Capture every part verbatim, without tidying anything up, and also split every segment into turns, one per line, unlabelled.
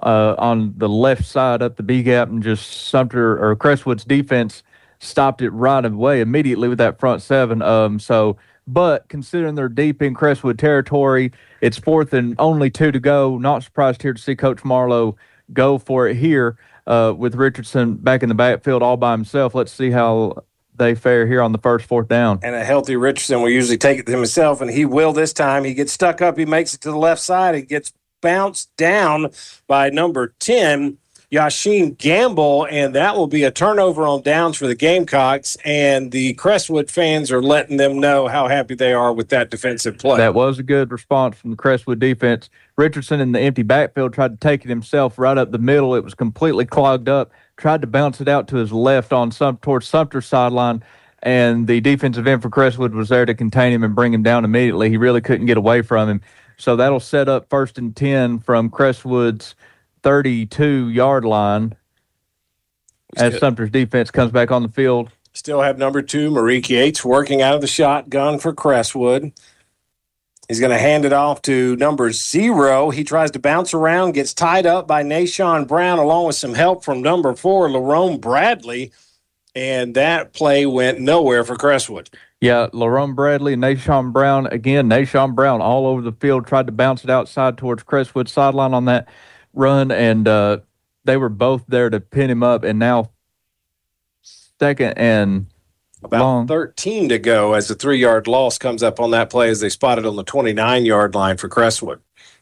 uh, on the left side up the B gap, and just Sumter or Crestwood's defense stopped it right away immediately with that front seven. Um, so, but considering they're deep in Crestwood territory, it's fourth and only two to go. Not surprised here to see Coach Marlowe go for it here uh, with Richardson back in the backfield all by himself. Let's see how they fare here on the first fourth down.
And a healthy Richardson will usually take it to himself, and he will this time. He gets stuck up. He makes it to the left side. He gets bounced down by number ten, Yashin Gamble, and that will be a turnover on downs for the Gamecocks, and the Crestwood fans are letting them know how happy they are with that defensive play.
That was a good response from the Crestwood defense. Richardson in the empty backfield tried to take it himself right up the middle. It was completely clogged up, tried to bounce it out to his left on some towards Sumter's sideline, and the defensive end for Crestwood was there to contain him and bring him down immediately. He really couldn't get away from him. So that'll set up first and ten from Crestwood's thirty-two-yard line as
Still,
Sumter's defense comes back on the field.
Still have number two, Marique Yates, working out of the shotgun for Crestwood. He's going to hand it off to number zero. He tries to bounce around, gets tied up by Nashawn Brown, along with some help from number four, Lerone Bradley, and that play went nowhere for Crestwood.
Yeah, Lerone Bradley and Nashawn Brown. Again, Nashawn Brown all over the field, tried to bounce it outside towards Crestwood's sideline on that run, and uh, they were both there to pin him up, and now second and
about
long.
thirteen to go as the three-yard loss comes up on that play as they spotted on the twenty-nine-yard line for Crestwood.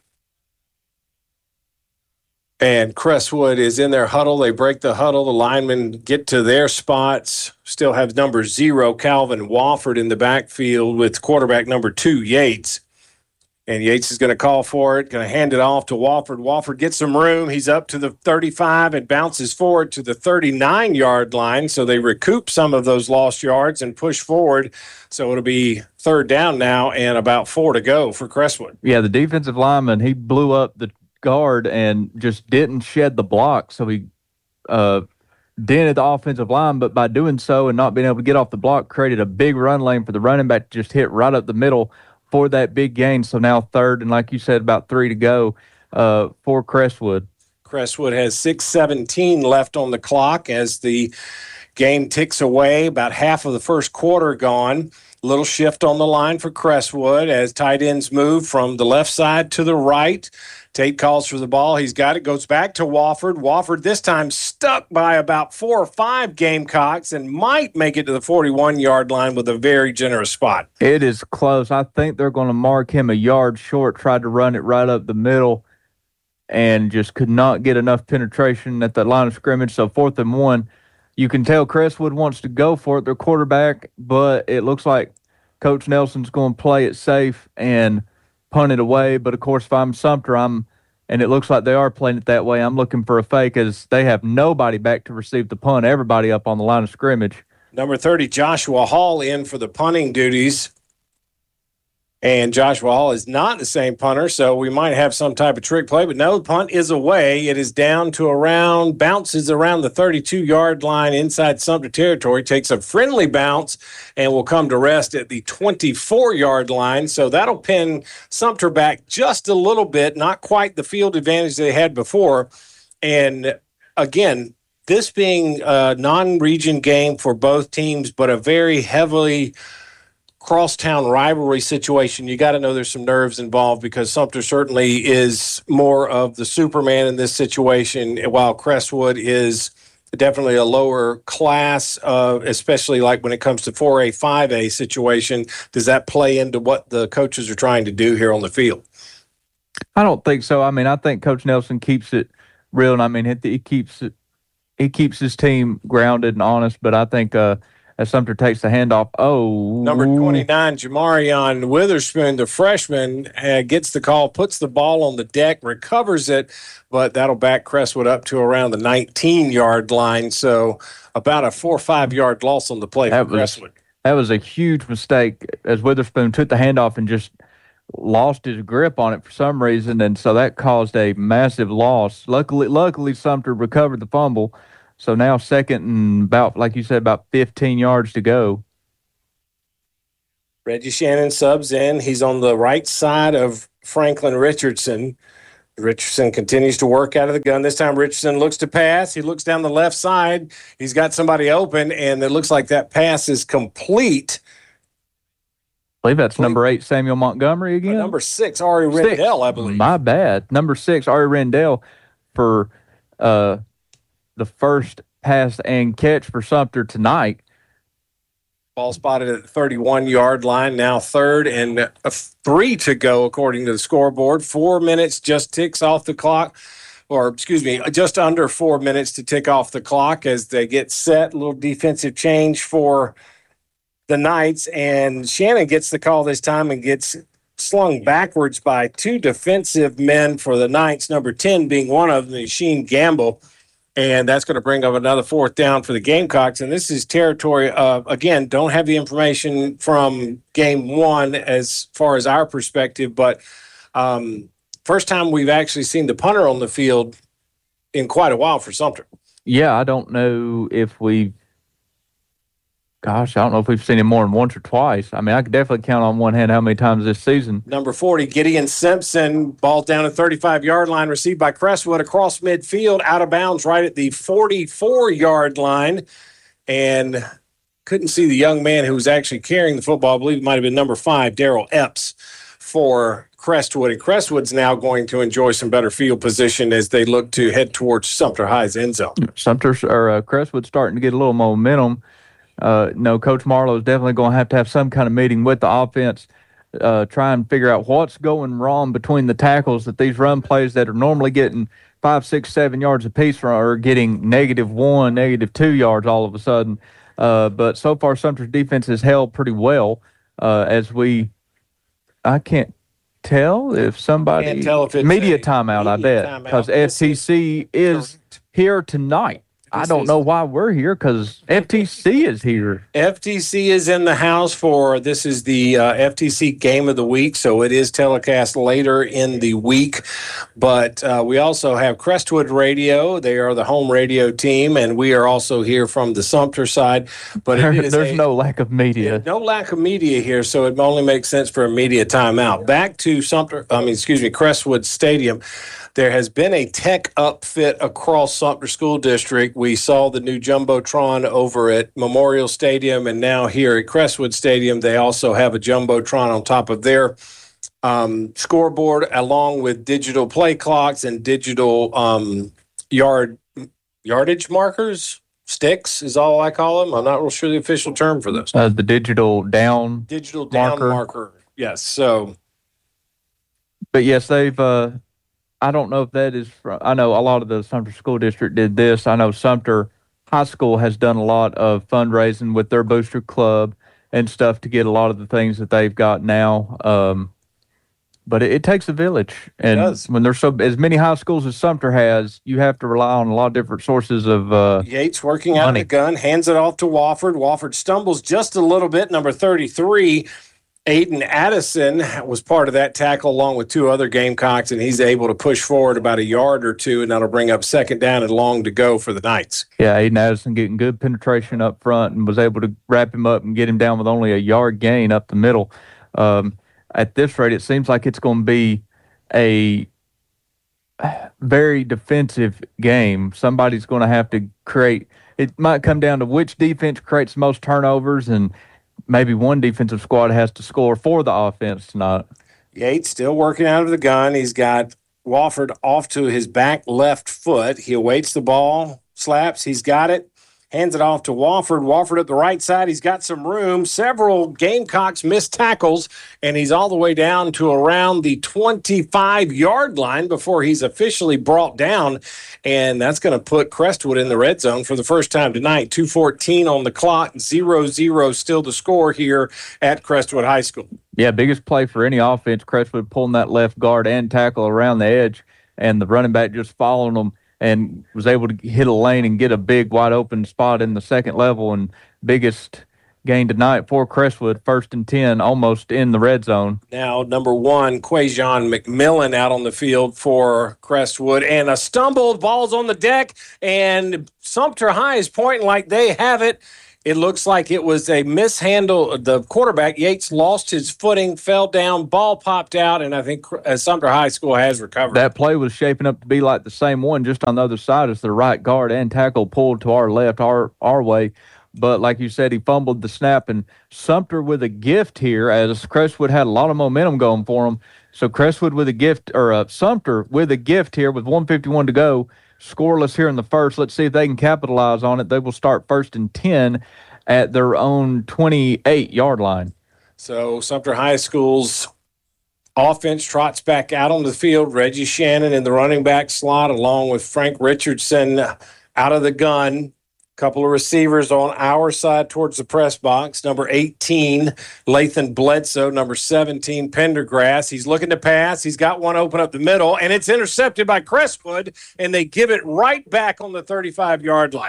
And Crestwood is in their huddle. They break the huddle. The linemen get to their spots. Still have number zero, Calvin Wofford, in the backfield with quarterback number two, Yates. And Yates is going to call for it, going to hand it off to Wofford. Wofford gets some room. He's up to the thirty-five and bounces forward to the thirty-nine-yard line. So they recoup some of those lost yards and push forward. So it'll be third down now and about four to go for Crestwood.
Yeah, the defensive lineman, he blew up the guard and just didn't shed the block. So he uh, dented the offensive line, but by doing so and not being able to get off the block, created a big run lane for the running back to just hit right up the middle for that big gain. So now third, and like you said, about three to go uh, for Crestwood.
Crestwood has six seventeen left on the clock as the game ticks away. About half of the first quarter gone. Little shift on the line for Crestwood as tight ends move from the left side to the right. Tate calls for the ball. He's got it. Goes back to Wofford. Wofford this time stuck by about four or five Gamecocks and might make it to the forty-one-yard line with a very generous spot.
It is close. I think they're going to mark him a yard short. Tried to run it right up the middle and just could not get enough penetration at the line of scrimmage. So fourth and one. You can tell Crestwood wants to go for it. Their quarterback, but it looks like Coach Nelson's going to play it safe and punt it away. But, of course, if I'm Sumter, I'm, and it looks like they are playing it that way, I'm looking for a fake as they have nobody back to receive the punt, everybody up on the line of scrimmage.
Number thirty, Joshua Hall, in for the punting duties. And Joshua Hall is not the same punter, so we might have some type of trick play. But no, the punt is away. It is down to around, bounces around the thirty-two-yard line inside Sumter territory, takes a friendly bounce, and will come to rest at the twenty-four-yard line. So that'll pin Sumter back just a little bit, not quite the field advantage they had before. And, again, this being a non-region game for both teams, but a very heavily crosstown rivalry situation, you got to know there's some nerves involved because Sumter certainly is more of the Superman in this situation, while Crestwood is definitely a lower class, uh, especially like when it comes to four A, five A situation. Does that play into what the coaches are trying to do here on the field?
I don't think so. I mean, I think Coach Nelson keeps it real, and I mean, he, he keeps it, he keeps his team grounded and honest, but I think uh, as Sumter takes the handoff. Oh.
Number twenty-nine, Jamarion Witherspoon, the freshman, uh, gets the call, puts the ball on the deck, recovers it, but that'll back Crestwood up to around the nineteen-yard line. So about a four or five-yard loss on the play
that
for
was,
Crestwood.
That was a huge mistake as Witherspoon took the handoff and just lost his grip on it for some reason, and so that caused a massive loss. Luckily, luckily Sumter recovered the fumble. So now second and about, like you said, about fifteen yards to go.
Reggie Shannon subs in. He's on the right side of Franklin Richardson. Richardson continues to work out of the gun. This time Richardson looks to pass. He looks down the left side. He's got somebody open, and it looks like that pass is complete.
I believe that's number eight, Samuel Montgomery again.
Or number six, Ari Rendell, I believe.
My bad. Number six, Ari Rendell for uh, the first pass and catch for Sumter tonight.
Ball spotted at the thirty-one-yard line, now third and a three to go according to the scoreboard. Four minutes just ticks off the clock, or excuse me, just under four minutes to tick off the clock as they get set. A little defensive change for the Knights, and Shannon gets the call this time and gets slung backwards by two defensive men for the Knights, number ten being one of them, Sheen Gamble. And that's going to bring up another fourth down for the Gamecocks. And this is territory of, again, don't have the information from game one as far as our perspective, but um, first time we've actually seen the punter on the field in quite a while for Sumter.
Yeah, I don't know if we've, gosh, I don't know if we've seen him more than once or twice. I mean, I could definitely count on one hand how many times this season.
Number forty, Gideon Simpson, ball down at thirty-five-yard line, received by Crestwood across midfield, out of bounds right at the forty-four-yard line. And couldn't see the young man who was actually carrying the football. I believe it might have been number five, Darrell Epps, for Crestwood. And Crestwood's now going to enjoy some better field position as they look to head towards Sumter High's end zone.
Sumter, or uh, Crestwood's starting to get a little momentum. Uh, no, Coach Marlowe is definitely going to have to have some kind of meeting with the offense, uh, try and figure out what's going wrong between the tackles, that these run plays that are normally getting five, six, seven yards apiece are getting negative one, negative two yards all of a sudden. Uh, but so far, Sumter's defense has held pretty well uh, as we – I can't tell if somebody –
Can't tell if it's
media
a
timeout,
media
I bet,
timeout.
because F T C is here tonight. I don't know why we're here because F T C is here.
F T C is in the house for, this is the uh, F T C Game of the Week, so it is telecast later in the week. But uh, we also have Crestwood Radio. They are the home radio team, and we are also here from the Sumter side. But
There,
it is
there's
a,
no lack of media.
no lack of media here, so it only makes sense for a media timeout. Back to Sumter, I mean, excuse me, Crestwood Stadium. There has been a tech upfit across Sumter School District. We saw the new Jumbotron over at Memorial Stadium, and now here at Crestwood Stadium, they also have a Jumbotron on top of their um, scoreboard, along with digital play clocks and digital um, yard yardage markers. Sticks is all I call them. I'm not real sure the official term for those.
Uh, the digital down.
Digital down
marker.
marker. Yes. So,
But yes, they've. Uh, I don't know if that is from. I know a lot of the Sumter School District did this. I know Sumter High School has done a lot of fundraising with their booster club and stuff to get a lot of the things that they've got now. Um, but it, it takes a village, and
It does.
when there's so as many high schools as Sumter has, you have to rely on a lot of different sources of. Uh,
Yates working out of
money.
the gun, hands it off to Wofford. Wofford stumbles just a little bit. Number thirty-three, Aiden Addison, was part of that tackle along with two other Gamecocks, and he's able to push forward about a yard or two, and that'll bring up second down and long to go for the Knights.
Yeah, Aiden Addison getting good penetration up front and was able to wrap him up and get him down with only a yard gain up the middle. Um, at this rate, it seems like it's going to be a very defensive game. Somebody's going to have to create – it might come down to which defense creates the most turnovers, and maybe one defensive squad has to score for the offense tonight.
Yates still working out of the gun. He's got Wofford off to his back left foot. He awaits the ball, slaps. He's got it. Hands it off to Wofford. Wofford at the right side. He's got some room. Several Gamecocks missed tackles, and he's all the way down to around the twenty-five-yard line before he's officially brought down, and that's going to put Crestwood in the red zone for the first time tonight. two fourteen on the clock, zero zero still to score here at Crestwood High School.
Yeah, biggest play for any offense, Crestwood pulling that left guard and tackle around the edge, and the running back just following them and was able to hit a lane and get a big wide open spot in the second level, and biggest gain tonight for Crestwood, first and ten, almost in the red zone.
Now, number one, Quajon McMillan out on the field for Crestwood, and a stumbled ball's on the deck, and Sumter High is pointing like they have it. It looks like it was a mishandle. The quarterback, Yates, lost his footing, fell down, ball popped out, and I think uh, Sumter High School has recovered.
That play was shaping up to be like the same one, just on the other side as the right guard and tackle pulled to our left, our, our way. But like you said, he fumbled the snap, and Sumter with a gift here, as Crestwood had a lot of momentum going for him. So Crestwood with a gift, or uh, Sumter with a gift here with one fifty-one to go. Scoreless here in the first. Let's see if they can capitalize on it. They will start first and ten at their own twenty-eight-yard line.
So Sumter High School's offense trots back out on the field. Reggie Shannon in the running back slot, along with Frank Richardson out of the gun. Couple of receivers on our side towards the press box. Number eighteen, Lathan Bledsoe. Number seventeen, Pendergrass. He's looking to pass. He's got one open up the middle, and it's intercepted by Crestwood, and they give it right back on the thirty-five-yard line.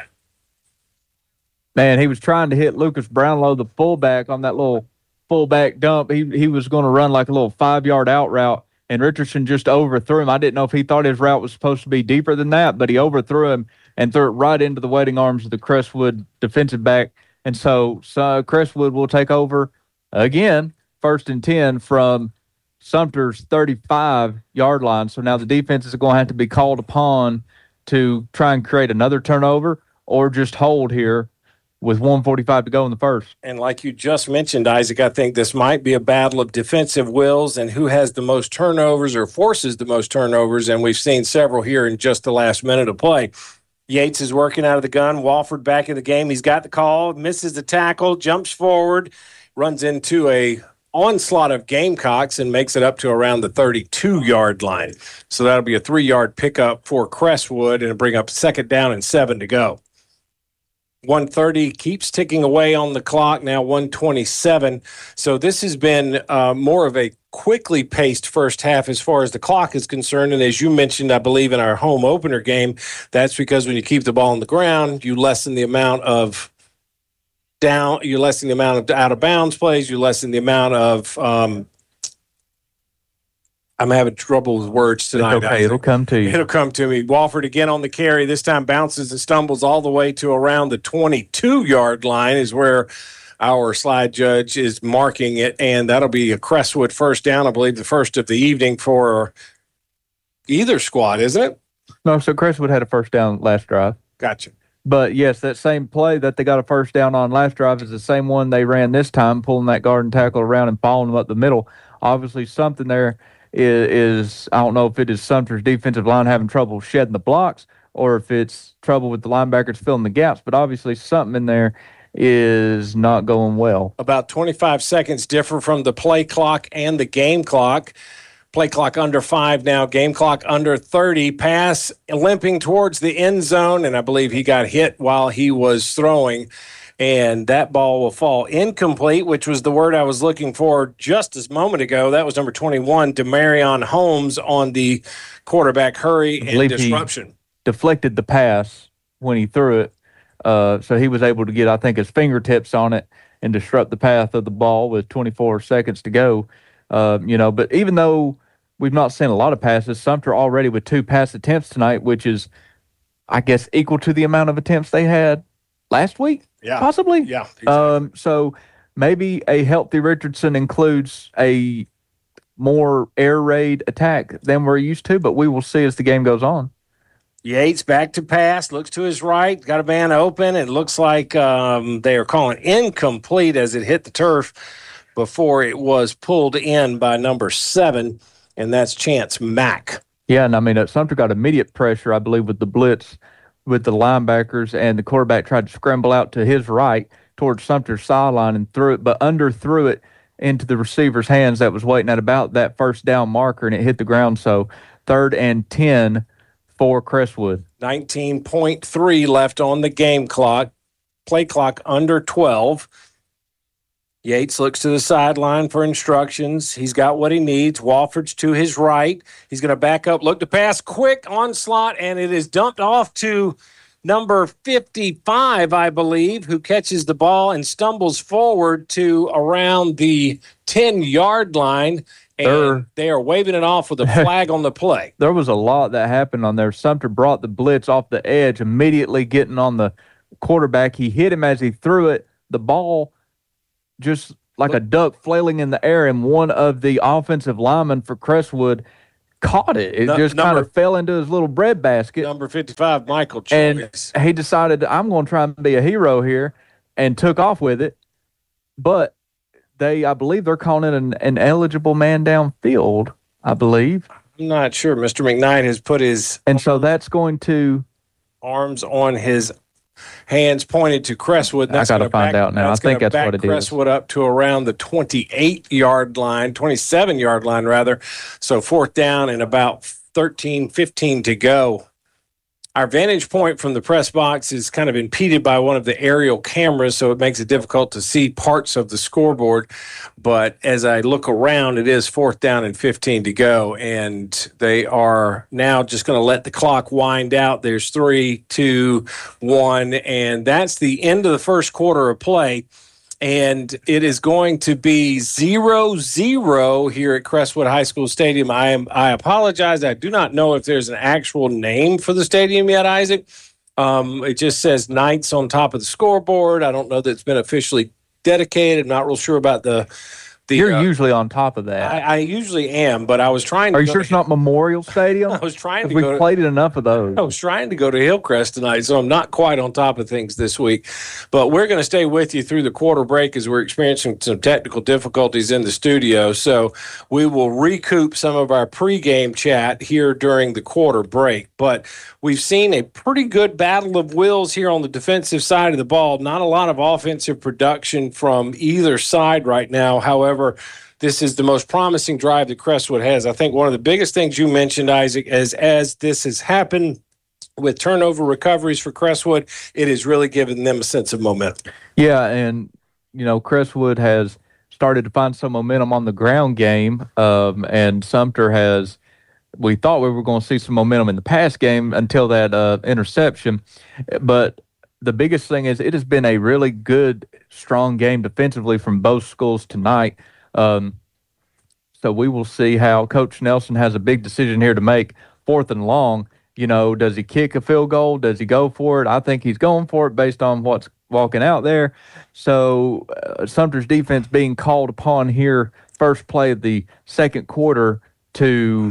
Man, he was trying to hit Lucas Brownlow, the fullback, on that little fullback dump. He he was going to run like a little five-yard out route, and Richardson just overthrew him. I didn't know if he thought his route was supposed to be deeper than that, but he overthrew him and threw it right into the waiting arms of the Crestwood defensive back. And so, so Crestwood will take over again, first and ten from Sumter's thirty-five-yard line. So now the defense is going to have to be called upon to try and create another turnover or just hold here with one forty-five to go in the first.
And like you just mentioned, Isaac, I think this might be a battle of defensive wills and who has the most turnovers or forces the most turnovers, and we've seen several here in just the last minute of play. Yates is working out of the gun. Walford back in the game. He's got the call, misses the tackle, jumps forward, runs into a onslaught of Gamecocks and makes it up to around the thirty-two-yard line. So that'll be a three-yard pickup for Crestwood and bring up second down and seven to go. one thirty keeps ticking away on the clock, now one twenty-seven. So this has been uh, more of a quickly paced first half as far as the clock is concerned. And as you mentioned, I believe in our home opener game, that's because when you keep the ball on the ground, you lessen the amount of down, you lessen the amount of out of bounds plays, you lessen the amount of um, I'm having trouble with words tonight.
It's okay, it'll come to you.
It'll come to me. Walford again on the carry. This time bounces and stumbles all the way to around the twenty-two-yard line is where our slide judge is marking it, and that'll be a Crestwood first down, I believe the first of the evening for either squad, isn't it?
No, so Crestwood had a first down last drive.
Gotcha.
But, yes, that same play that they got a first down on last drive is the same one they ran this time, pulling that guard and tackle around and following them up the middle. Obviously something there is, is I don't know if it is Sumter's defensive line having trouble shedding the blocks or if it's trouble with the linebackers filling the gaps, but obviously something in there is not going well.
About twenty-five seconds different from the play clock and the game clock. Play clock under five now, game clock under thirty. Pass limping towards the end zone, and I believe he got hit while he was throwing. And that ball will fall incomplete, which was the word I was looking for just a moment ago. That was number twenty-one, Demarion Holmes, on the quarterback hurry and disruption.
Deflected the pass when he threw it. Uh, so he was able to get, I think, his fingertips on it and disrupt the path of the ball with twenty-four seconds to go. Uh, you know, but even though we've not seen a lot of passes, Sumter already with two pass attempts tonight, which is, I guess, equal to the amount of attempts they had last week,
yeah.
possibly.
Yeah. Exactly.
Um, so maybe a healthy Richardson includes a more air raid attack than we're used to, but we will see as the game goes on.
Yates back to pass, looks to his right, got a man open. It looks like um, they are calling incomplete as it hit the turf before it was pulled in by number seven, and that's Chance Mack.
Yeah, and I mean, uh, Sumter got immediate pressure, I believe, with the blitz with the linebackers, and the quarterback tried to scramble out to his right towards Sumter's sideline and threw it, but underthrew it into the receiver's hands that was waiting at about that first down marker, and it hit the ground. So third and ten for Crestwood.
nineteen point three left on the game clock. Play clock under twelve. Yates looks to the sideline for instructions. He's got what he needs. Walford's to his right. He's going to back up, look to pass, quick onslaught, and it is dumped off to number fifty-five, I believe, who catches the ball and stumbles forward to around the ten-yard line. And
There-
they are waving it off with a flag on the play.
There was a lot that happened on there. Sumter brought the blitz off the edge, immediately getting on the quarterback. He hit him as he threw it. The ball just like a duck flailing in the air, and one of the offensive linemen for Crestwood caught it. It
No,
just kind
number-
of fell into his little bread basket.
Number fifty-five, Michael
And
Choice.
he decided, I'm going to try and be a hero here, and took off with it. But they, I believe they're calling it an, an eligible man downfield, I believe.
I'm not sure. Mister McKnight has put his
And so that's going to,
arms on his hands pointed to Crestwood.
I gotta
gonna
find
back-
out now. I
That's
think
gonna
that's
back
what it is.
Crestwood up to around the twenty-eight-yard line, twenty-seven-yard line, rather. So fourth down and about thirteen, fifteen to go. Our vantage point from the press box is kind of impeded by one of the aerial cameras, so it makes it difficult to see parts of the scoreboard. But as I look around, it is fourth down and fifteen to go, and they are now just going to let the clock wind out. There's three, two, one, and that's the end of the first quarter of play. And it is going to be zero zero here at Crestwood High School Stadium. I am. I apologize. I do not know if there's an actual name for the stadium yet, Isaac. Um, it just says Knights on top of the scoreboard. I don't know that it's been officially dedicated. I'm not real sure about the. the
you're
uh,
usually on top of that.
I, I usually am, but I was trying to
Are you
go
sure
to-
it's not Memorial Stadium?
I was trying to
We've
go to,
played it enough of those.
I was trying to go to Hillcrest tonight, so I'm not quite on top of things this week. But we're going to stay with you through the quarter break as we're experiencing some technical difficulties in the studio. So we will recoup some of our pregame chat here during the quarter break. But we've seen a pretty good battle of wills here on the defensive side of the ball. Not a lot of offensive production from either side right now. However, this is the most promising drive that Crestwood has. I think one of the biggest things you mentioned, Isaac, is as this has happened with turnover recoveries for Crestwood, it has really given them a sense of momentum.
Yeah, and, you know, Crestwood has started to find some momentum on the ground game, um, and Sumter has, we thought we were going to see some momentum in the pass game until that uh, interception. But the biggest thing is it has been a really good, strong game defensively from both schools tonight. Um, so we will see how Coach Nelson has a big decision here to make. Fourth and long, you know, does he kick a field goal? Does he go for it? I think he's going for it based on what's walking out there. So uh, Sumter's defense being called upon here, first play of the second quarter, to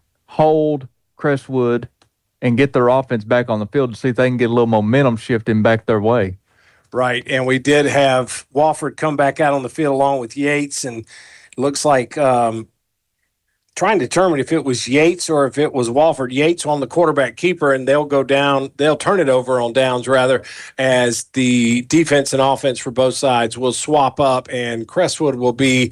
hold Crestwood and get their offense back on the field to see if they can get a little momentum shifting back their way.
Right, and we did have Wofford come back out on the field along with Yates, and it looks like um, trying to determine if it was Yates or if it was Wofford. Yates on the quarterback keeper, and they'll go down, they'll turn it over on downs, rather, as the defense and offense for both sides will swap up, and Crestwood will be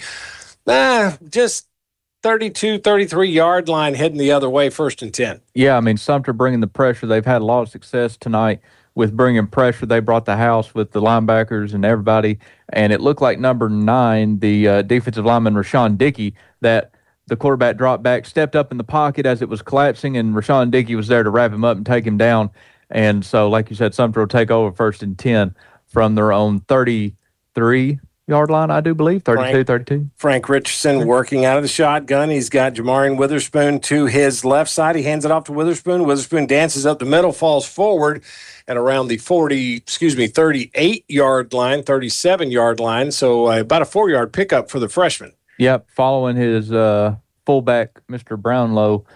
ah, just thirty-two, thirty-three-yard line heading the other way, first and ten.
Yeah, I mean, Sumter bringing the pressure. They've had a lot of success tonight with bringing pressure. They brought the house with the linebackers and everybody, and it looked like number nine, the uh, defensive lineman Rashawn Dickey, that the quarterback dropped back, stepped up in the pocket as it was collapsing, and Rashawn Dickey was there to wrap him up and take him down. And so, like you said, Sumter will take over first and ten from their own thirty-three-yard line, I do believe, thirty-two, thirty-two.
Frank Richardson working out of the shotgun. He's got Jamarian Witherspoon to his left side. He hands it off to Witherspoon. Witherspoon dances up the middle, falls forward at around the forty, excuse me, thirty-eight-yard line, thirty-seven-yard line. So uh, about a four-yard pickup for the freshman.
Yep, following his uh, fullback, Mister Brownlow,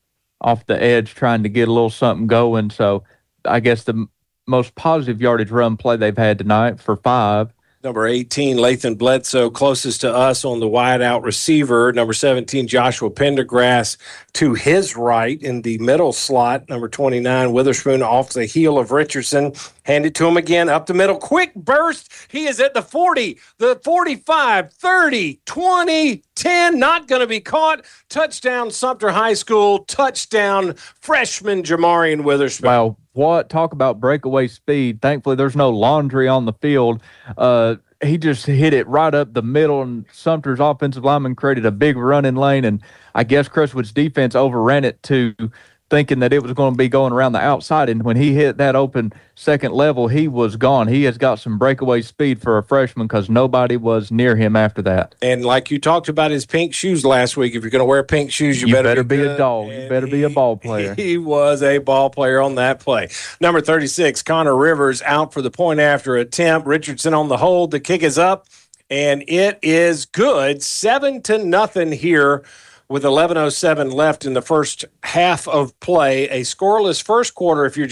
off the edge, trying to get a little something going. So I guess the m- most positive yardage run play they've had tonight for five.
Number eighteen, Lathan Bledsoe, closest to us on the wide out receiver. Number seventeen, Joshua Pendergrass to his right in the middle slot. Number twenty-nine, Witherspoon off the heel of Richardson. Hand it to him again, up the middle. Quick burst. He is at the forty, the forty-five, thirty, twenty, ten. Not going to be caught. Touchdown, Sumter High School. Touchdown, freshman Jamarian Witherspoon.
Wow, what? Talk about breakaway speed. Thankfully, there's no laundry on the field. Uh, he just hit it right up the middle, and Sumter's offensive lineman created a big running lane, and I guess Crestwood's defense overran it to thinking that it was going to be going around the outside. And when he hit that open second level, he was gone. He has got some breakaway speed for a freshman because nobody was near him after that.
And like you talked about his pink shoes last week, if you're going to wear pink shoes, you,
you
better,
better
be,
be
good.
a dog.
And
you better
he,
be a ball player.
He was a ball player on that play. Number thirty-six, Connor Rivers out for the point after attempt. Richardson on the hold. The kick is up, and it is good. Seven to nothing here with eleven oh seven left in the first half of play. A scoreless first quarter if you're